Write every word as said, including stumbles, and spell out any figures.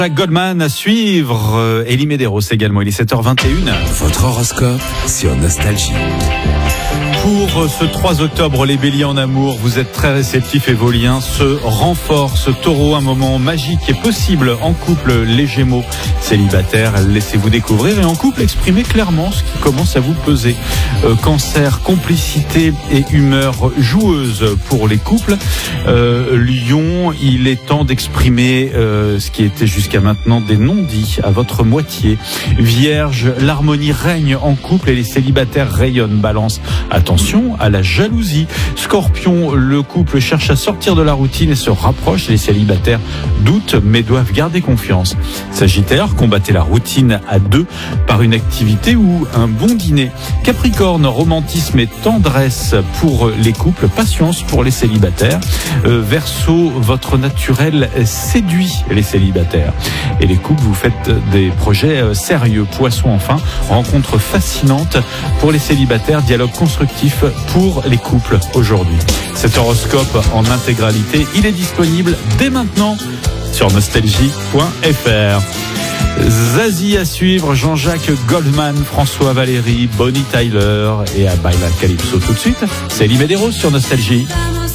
Jacques Goldman à suivre, euh, Elie Medeiros également, il est sept heures vingt et une. Votre horoscope sur Nostalgie. Pour ce trois octobre, les béliers en amour, vous êtes très réceptifs et vos liens se renforcent. Taureau, un moment magique est possible en couple. Les gémeaux, célibataires, laissez-vous découvrir et en couple, exprimez clairement ce qui commence à vous peser. Euh, cancer, complicité et humeur joueuse pour les couples. Euh, Lion, il est temps d'exprimer euh, ce qui était jusqu'à maintenant des non-dits à votre moitié. Vierge, l'harmonie règne en couple et les célibataires rayonnent. Balance, attention à la jalousie. Scorpion, le couple cherche à sortir de la routine et se rapproche. Les célibataires doutent mais doivent garder confiance. Sagittaire, combattez la routine à deux par une activité ou un bon dîner. Capricorne, romantisme et tendresse pour les couples, patience pour les célibataires. Euh, Verseau, votre naturel séduit les célibataires. Et les couples, vous faites des projets sérieux. Poisson, enfin, rencontre fascinante pour les célibataires, dialogue constructif pour les couples aujourd'hui. Cet horoscope en intégralité, il est disponible dès maintenant sur nostalgie point f r. Zazie à suivre, Jean-Jacques Goldman, François Valéry, Bonnie Tyler et à Baila Calypso tout de suite. C'est Elie Medeiros sur Nostalgie.